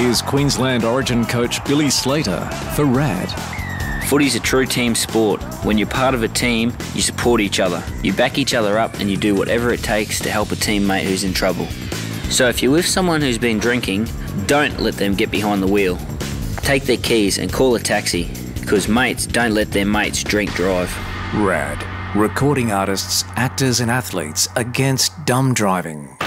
here's Queensland Origin coach Billy Slater for RAD. Footy's a true team sport. When you're part of a team, you support each other. You back each other up and you do whatever it takes to help a teammate who's in trouble. So if you're with someone who's been drinking, don't let them get behind the wheel. Take their keys and call a taxi, because mates don't let their mates drink drive. RAD. Recording artists, actors and athletes against dumb driving.